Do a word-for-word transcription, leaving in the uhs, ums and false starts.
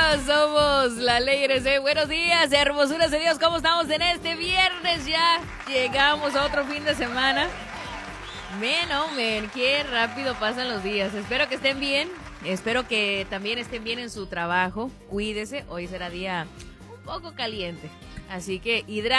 Somos la Alegre C. Buenos días, hermosuras de Dios. ¿Cómo estamos en este viernes? Ya llegamos a otro fin de semana. Men, oh men, qué rápido pasan los días. Espero que estén bien. Espero que también estén bien en su trabajo. Cuídese. Hoy será día un poco caliente. Así que hidrátense.